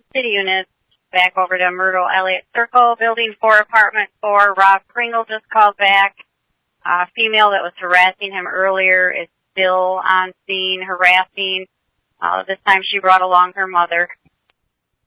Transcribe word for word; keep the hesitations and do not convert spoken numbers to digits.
city units. Back over to Myrtle Elliott Circle, Building four, Apartment four. Rob Pringle just called back. A female that was harassing him earlier is still on scene harassing. Uh, this time she brought along her mother.